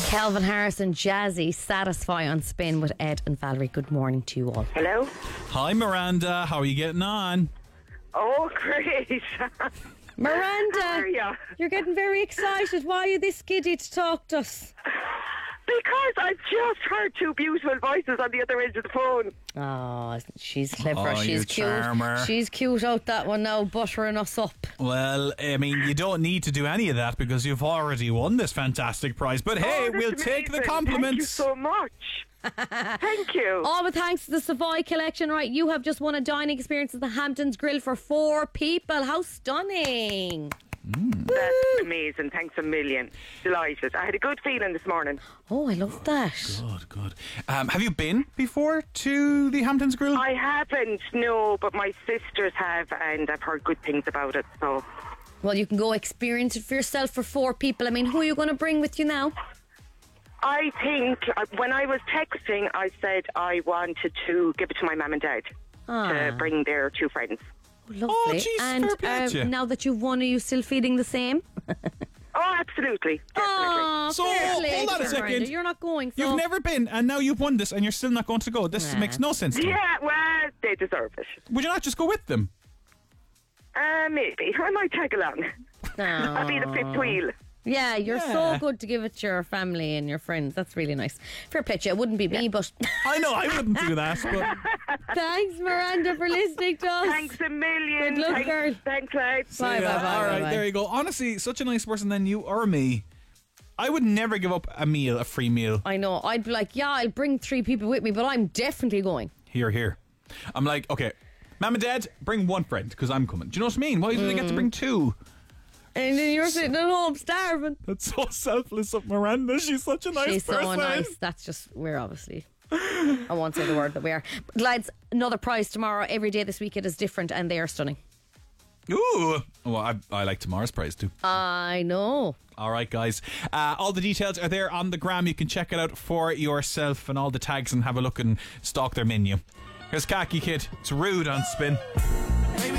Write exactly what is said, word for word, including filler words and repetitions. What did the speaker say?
Calvin Harris and Jazzy, Satisfy on Spin with Ed and Valerie. Good morning to you all. Hello. Hi, Miranda. How are you getting on? Oh, great. Miranda, How are you? You're getting very excited. Why are you this giddy to talk to us? Because I just heard two beautiful voices on the other end of the phone. Oh, she's clever. Oh, she's you cute. charmer. She's cute out that one now, buttering us up. Well, I mean, you don't need to do any of that because you've already won this fantastic prize. But hey, Oh, that's we'll take the amazing. compliments. Thank you so much. Thank you. All with thanks to the Savoy Collection, right? You have just won a dining experience at the Hamptons Grill for four people. How stunning. That's amazing. Thanks a million. Delighted. I had a good feeling this morning. Oh, I love that. Good, good. Um, have you been before to the Hamptons Grill? I haven't, no, but my sisters have, and I've heard good things about it. So, Well, you can go experience it for yourself for four people. I mean, who are you going to bring with you now? I think uh, when I was texting, I said I wanted to give it to my mum and dad Ah. to bring their two friends. Lovely. Oh, jeez, and fair play to you. now that you've won, are you still feeling the same? Oh, absolutely, definitely. Oh, So, fair play hold on to a you, second. Miranda. You're not going, so... You've never been, and now you've won this, and you're still not going to go. This Nah. makes no sense to me. Yeah, well, they deserve it. Would you not just go with them? Uh, maybe. I might tag along. No. I'll be the fifth wheel. Yeah, you're Yeah. so good to give it to your family and your friends. That's really nice. Fair play to you. It wouldn't be me, but... I know, I wouldn't do that, but... Thanks, Miranda, for listening to us. Thanks a million. Good luck, thanks, girl. Thanks, lads. Bye, bye, Yeah, bye, all bye, right, bye. there you go. Honestly, such a nice person than you or me. I would never give up a meal, a free meal. I know. I'd be like, yeah, I'll bring three people with me, but I'm definitely going. Here, here. I'm like, okay, Mum and Dad, bring one friend because I'm coming. Do you know what I mean? Why do they get to bring two? And then you're sitting at home starving. That's so selfless of Miranda. She's such a nice She's person. so nice. That's just, we're obviously... I won't say the word that we are. But lads, another prize tomorrow. Every day this week it is different and they are stunning. Ooh. Well, I, I like tomorrow's prize too. I know. All right, guys. Uh, all the details are there on the gram. You can check it out for yourself and all the tags and have a look and stalk their menu. Here's Khaki Kid. It's Rude on Spin.